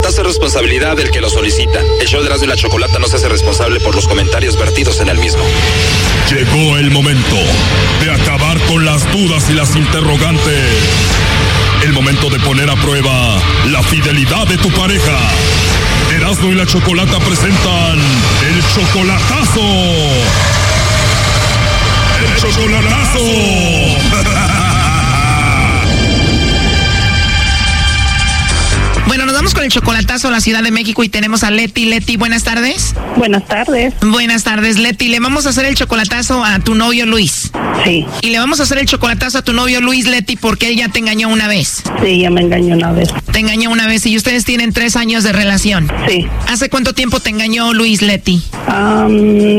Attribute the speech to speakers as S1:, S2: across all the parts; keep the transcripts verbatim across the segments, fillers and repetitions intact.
S1: alcance responsabilidad del que lo solicita. El show de Erasmo y la Chocolata no se hace responsable por los comentarios vertidos en el mismo.
S2: Llegó el momento de acabar con las dudas y las interrogantes. El momento de poner a prueba la fidelidad de tu pareja. Erasmo y la Chocolata presentan el chocolatazo. ¡El chocolatazo!
S3: Bueno, nos vamos con el chocolatazo a la Ciudad de México y tenemos a Leti. Leti, buenas tardes.
S4: Buenas tardes.
S3: Buenas tardes, Leti. Le vamos a hacer el chocolatazo a tu novio Luis.
S4: Sí.
S3: Y le vamos a hacer el chocolatazo a tu novio Luis, Leti, porque él ya te engañó una vez.
S4: Sí, ya me engañó una vez.
S3: Te engañó una vez y ustedes tienen tres años de relación.
S4: Sí.
S3: ¿Hace cuánto tiempo te engañó Luis, Leti?
S4: Um,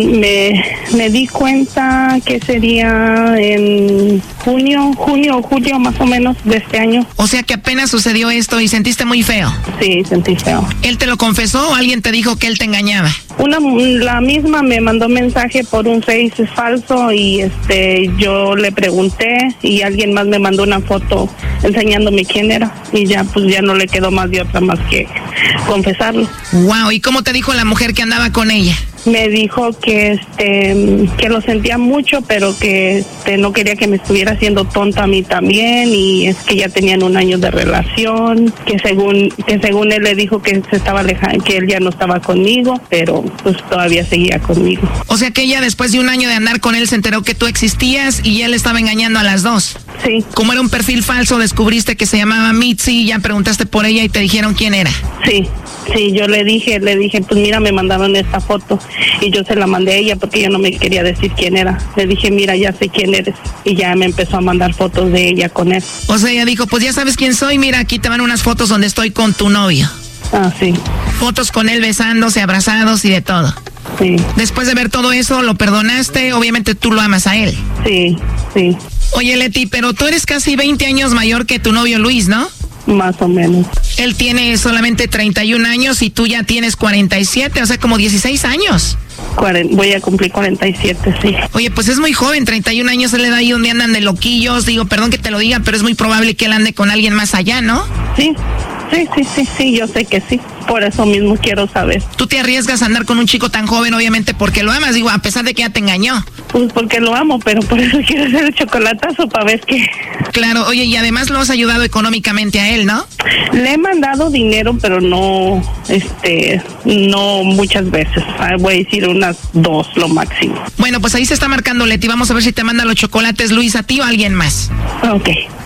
S4: me, me di cuenta que sería en junio, junio o julio más o menos de este año.
S3: O sea que apenas sucedió esto y sentiste muy feo.
S4: Sí, sentí feo.
S3: ¿Él te lo confesó o alguien te dijo que él te engañaba?
S4: Una, la misma me mandó mensaje por un Face falso y este yo le pregunté y alguien más me mandó una foto enseñándome quién era y ya pues ya no le quedó más de otra más que confesarlo.
S3: Wow, ¿y cómo te dijo la mujer que andaba con ella?
S4: Me dijo que este que lo sentía mucho, pero que este, no quería que me estuviera haciendo tonta a mí también, y es que ya tenían un año de relación, que según que según él le dijo que se estaba alejando, que él ya no estaba conmigo, pero pues todavía seguía conmigo.
S3: O sea que ella después de un año de andar con él se enteró que tú existías y él estaba engañando a las dos.
S4: Sí.
S3: Como era un perfil falso, descubriste que se llamaba Mitzi y ya preguntaste por ella y te dijeron quién era.
S4: Sí, sí, yo le dije, le dije, pues mira, me mandaron esta foto y yo se la mandé a ella porque ella no me quería decir quién era. Le dije, mira, ya sé quién eres, y ya me empezó a mandar fotos de ella con él.
S3: O sea, ella dijo, pues ya sabes quién soy, mira, aquí te van unas fotos donde estoy con tu novio.
S4: Ah, sí.
S3: Fotos con él besándose, abrazados y de todo.
S4: Sí.
S3: Después de ver todo eso, ¿lo perdonaste? Obviamente tú lo amas a él.
S4: Sí, sí.
S3: Oye, Leti, pero tú eres casi veinte años mayor que tu novio Luis, ¿no?
S4: Más o menos.
S3: Él tiene solamente treinta y un años y tú ya tienes cuarenta y siete, o sea, como dieciséis años.
S4: Cuaren, voy a cumplir cuarenta y siete, sí.
S3: Oye, pues es muy joven, treinta y un años, él le da ahí donde andan de loquillos. Digo, perdón que te lo diga, pero es muy probable que él ande con alguien más allá, ¿no?
S4: Sí, sí, sí, sí, sí, yo sé que sí. Por eso mismo quiero saber.
S3: Tú te arriesgas a andar con un chico tan joven, obviamente, porque lo amas, digo, a pesar de que ya te engañó.
S4: Pues porque lo amo, pero por eso quiero hacer el chocolatazo para ver qué.
S3: Claro, oye, y además lo has ayudado económicamente a él, ¿no?
S4: Le he mandado dinero, pero no, este, no muchas veces. Voy a decir unas dos, lo máximo.
S3: Bueno, pues ahí se está marcando Leti. Vamos a ver si te manda los chocolates, Luis, a ti o a alguien más.
S4: Ok.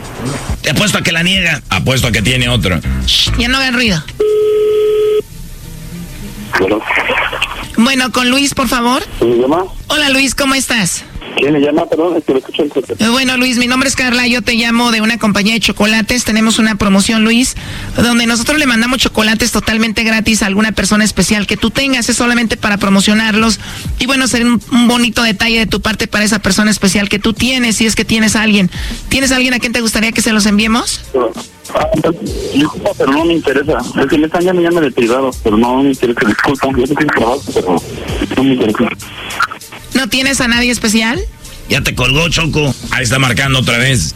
S5: Te apuesto a que la niega. Apuesto a que tiene otro.
S3: Shh, ya no hagan ruido.
S6: Bueno.
S3: Bueno, con Luis, por favor.
S6: ¿Quién me llama?
S3: Hola, Luis, ¿cómo estás?
S6: ¿Quién le llama? Perdón, es que lo escucho en corte.
S3: Bueno, Luis, mi nombre es Carla, yo te llamo de una compañía de chocolates. Tenemos una promoción, Luis, donde nosotros le mandamos chocolates totalmente gratis a alguna persona especial que tú tengas. Es solamente para promocionarlos. Y bueno, sería un, un bonito detalle de tu parte para esa persona especial que tú tienes, si es que tienes a alguien. ¿Tienes a alguien a quien te gustaría que se los enviemos?
S6: Ah, disculpa, pero no me interesa. Es que me están llamando de privado, pero no me interesa. Disculpa, yo tengo trabajo, pero no me interesa.
S3: ¿No tienes a nadie especial?
S5: Ya te colgó, Choco. Ahí está marcando otra vez.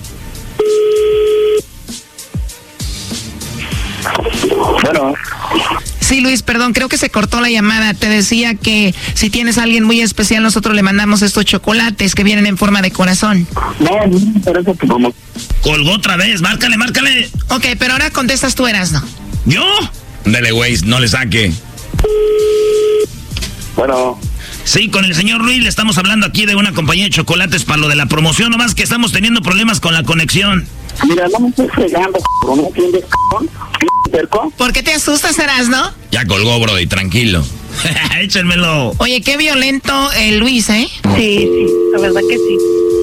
S6: Bueno.
S3: Sí, Luis, perdón, creo que se cortó la llamada. Te decía que si tienes a alguien muy especial, nosotros le mandamos estos chocolates que vienen en forma de corazón.
S6: No, no me interesa que vamos.
S5: Colgó otra vez, márcale, márcale.
S3: Ok, pero ahora contestas tú, Erasno.
S5: ¿Yo? Dele, güey, no le saque.
S6: Bueno.
S5: Sí, con el señor Luis le estamos hablando aquí de una compañía de chocolates para lo de la promoción, nomás que estamos teniendo problemas con la conexión.
S6: Mira, no me estoy fregando, ¿no me entiendes, c***?
S3: ¿Por qué te asustas, Erasno?
S5: Ya colgó, brody, tranquilo. Échenmelo.
S3: Oye, qué violento el Luis, ¿eh?
S4: Sí, sí, la verdad que sí.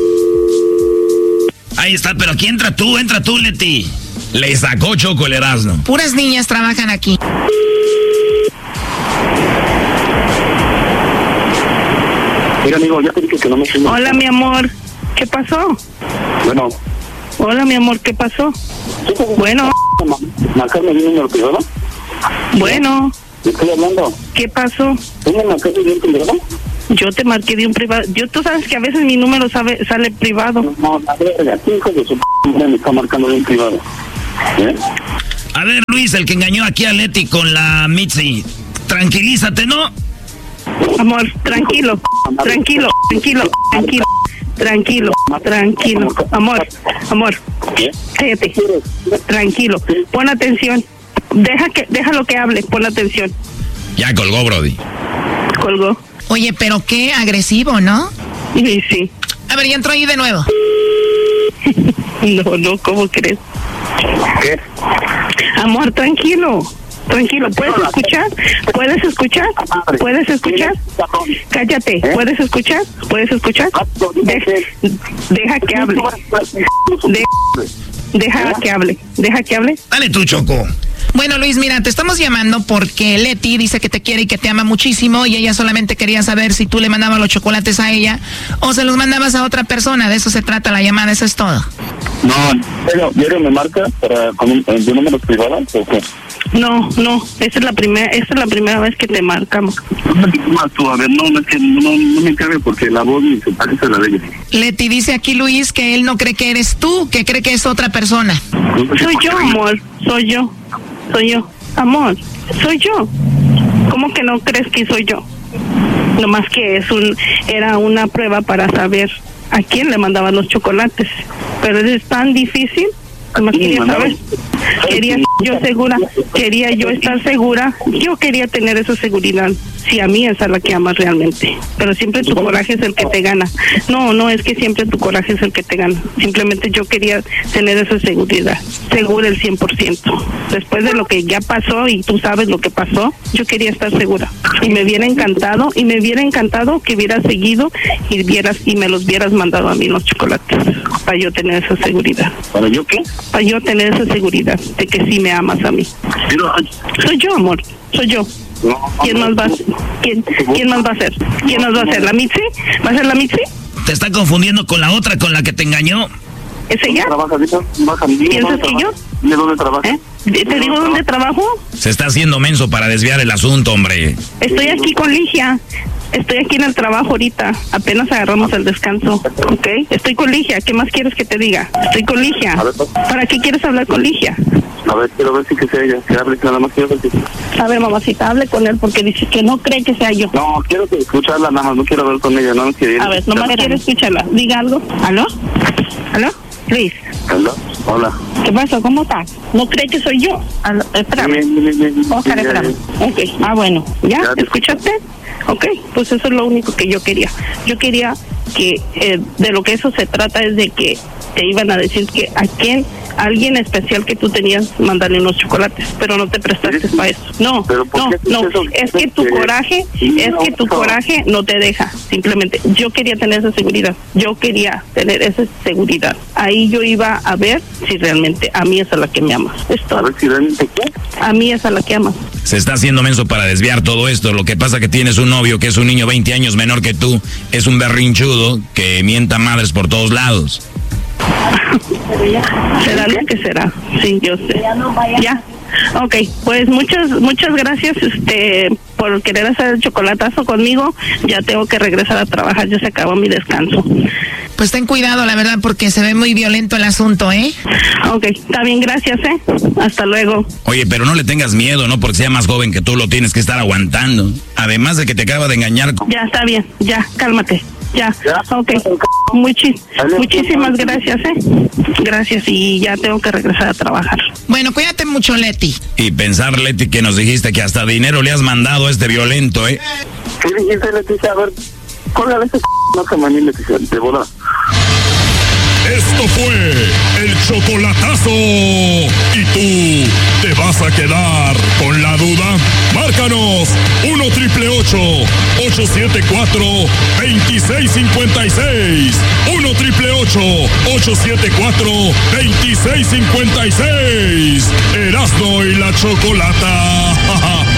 S5: Ahí está, pero aquí entra tú, entra tú, Leti. Le sacó Choco el Erasno.
S3: Puras niñas trabajan aquí.
S6: Mira, amigo, ya te dije que no me estoy...
S4: Hola, mi amor, ¿qué pasó?
S6: Bueno.
S4: Hola, mi amor, ¿qué pasó? Bueno.
S6: ¿Marcarme mi número privado?
S4: Bueno.
S6: ¿Te estoy hablando?
S4: ¿Qué pasó?
S6: ¿Tú me marcaste de un privado?
S4: Yo te marqué de un privado. Yo, tú sabes que a veces mi número sabe, sale privado.
S6: No, la verga, hijo de su p*** me está marcando de un privado. ¿Eh?
S5: A ver, Luis, el que engañó aquí a Leti con la Mitzi. Tranquilízate, ¿no?
S4: Amor, tranquilo, tranquilo, tranquilo, tranquilo, tranquilo, tranquilo. Amor, amor, cállate, tranquilo, pon atención. Deja que, déjalo que hable, pon atención.
S1: Ya colgó, Brody.
S4: Colgó.
S3: Oye, pero qué agresivo, ¿no?
S4: Sí, sí.
S3: A ver, ya entró ahí de nuevo.
S4: No, no, ¿cómo crees?
S6: ¿Qué?
S4: Amor, tranquilo, tranquilo. ¿Puedes escuchar? ¿Puedes escuchar? ¿Puedes escuchar? Cállate. ¿Puedes escuchar? ¿Puedes escuchar? Deja, deja que hable. De, deja que hable. Deja que hable.
S5: Dale tú, Choco.
S3: Bueno, Luis, mira, te estamos llamando porque Leti dice que te quiere y que te ama muchísimo y ella solamente quería saber si tú le mandabas los chocolates a ella o se los mandabas a otra persona. De eso se trata la llamada, eso es todo.
S6: No, pero ¿diario me marca para con un, de números privados o qué?
S4: No, no, esa es la primera, esa es la primera vez que te marcamos.
S6: No, tú, a ver, no, no es que no, no me encargue porque la voz se parece a la de ella.
S3: Leti dice aquí, Luis, que él no cree que eres tú, que cree que es otra persona.
S4: Soy yo, amor, soy yo, soy yo, amor, soy yo. ¿Cómo que no crees que soy yo? Nomás que es un, era una prueba para saber a quién le mandaban los chocolates, pero es tan difícil. Nomás quería saber, quería yo segura, quería yo estar segura, yo quería tener esa seguridad, si a mí esa es la que amas realmente, pero siempre tu coraje es el que te gana. No, no es que siempre tu coraje es el que te gana, simplemente yo quería tener esa seguridad, segura el cien por ciento. Después de lo que ya pasó y tú sabes lo que pasó, yo quería estar segura y me hubiera encantado, y me hubiera encantado que hubieras seguido y vieras y me los hubieras mandado a mí los chocolates, para yo tener esa seguridad.
S6: ¿Para yo qué?
S4: Para yo tener esa seguridad de que sí me amas a mí.
S6: Pero,
S4: soy yo, amor, soy yo.
S6: no,
S4: ¿Quién más va a ser? ¿Quién, ¿Quién más va a ser? ¿Quién más va a ser? ¿La Mitzi? ¿Va a ser la Mitzi?
S5: Te está confundiendo con la otra, con la que te engañó.
S4: ¿Es ella?
S6: ¿Trabaja ahorita? ¿Baja?
S4: ¿Piensas que yo?
S6: ¿De dónde trabaja?
S4: ¿Eh? ¿Te digo dónde trabajo?
S5: Se está haciendo menso para desviar el asunto, hombre.
S4: Estoy aquí con Ligia. Estoy aquí en el trabajo ahorita. Apenas agarramos el descanso. ¿Ok? Estoy con Ligia. ¿Qué más quieres que te diga? Estoy con Ligia. ¿Para qué quieres hablar con Ligia?
S6: A ver, quiero ver si que sea ella. Que hable, nada más quiero ver si...
S4: A ver, mamacita, hable con él porque dice que no cree que sea yo.
S6: No, quiero que escucharla nada más. No quiero hablar con ella. No, no quiero...
S4: A ver, nomás quiero escucharla. Diga algo. ¿Aló? ¿Aló? Luis.
S6: ¿Aló? Hola.
S4: ¿Qué pasó? ¿Cómo estás? ¿No cree que soy yo? Aló, espérame.
S6: Bien, bien, bien, bien.
S4: Oscar,
S6: Sí, ya,
S4: espérame.
S6: ya.
S4: Ok, ah, bueno. ¿Ya?
S6: Ya te
S4: ¿Escuchaste? Ok, pues eso es lo único que yo quería. Yo quería que eh, de lo que eso se trata es de que te iban a decir que a quién, a alguien especial que tú tenías, mandarle unos chocolates, pero no te prestaste para eso. No,
S6: ¿Pero por
S4: no,
S6: qué
S4: no,
S6: eso?
S4: es que tu coraje, es que tu coraje no te deja, simplemente. Yo quería tener esa seguridad, yo quería tener esa seguridad. Ahí yo iba a ver si realmente a mí es a la que me amas. Es todo.
S6: A ver si realmente qué.
S4: A mí es a la que amas.
S5: Se está haciendo menso para desviar todo esto. Lo que pasa que tienes un novio que es un niño veinte años menor que tú. Es un berrinchudo que mienta madres por todos lados.
S4: Será lo que será, sí, yo sé. Ya, ok, pues muchas muchas gracias este por querer hacer el chocolatazo conmigo. Ya tengo que regresar a trabajar, ya se acabó mi descanso.
S3: Pues ten cuidado, la verdad, porque se ve muy violento el asunto, ¿eh?
S4: Ok, está bien, gracias, ¿eh? Hasta luego.
S5: Oye, pero no le tengas miedo, ¿no? Porque sea más joven que tú, lo tienes que estar aguantando. Además de que te acaba de engañar.
S4: Ya, está bien, ya, cálmate. Ya, ok. Muchis, muchísimas gracias, ¿eh? Gracias, y ya tengo que regresar a trabajar.
S3: Bueno, cuídate mucho, Leti.
S5: Y pensar, Leti, que nos dijiste que hasta dinero le has mandado a este violento, ¿eh?
S6: ¿Qué dijiste, Leticia? A ver, córgale ese c***, no te maní, Leticia, de bola.
S2: Esto fue el chocolatazo. ¿Y tú te vas a quedar con la duda? Márcanos uno triple ocho ocho siete cuatro dos seis cinco seis. uno triple ocho ocho siete cuatro dos seis cinco seis. Erasmo y la Chocolata.